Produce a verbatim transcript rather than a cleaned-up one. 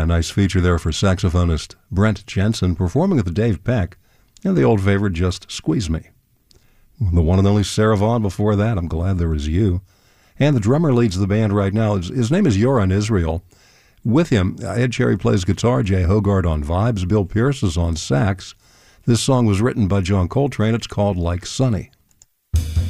nice feature there for saxophonist Brent Jensen performing with the Dave Peck and the old favorite Just Squeeze Me. The one and only Sarah Vaughan before that, I'm Glad There Was You. And the drummer leads the band right now. His, his name is Yoran Israel. With him, Ed Cherry plays guitar, Jay Hogarth on vibes, Bill Pierce is on sax. This song was written by John Coltrane. It's called Like Sunny.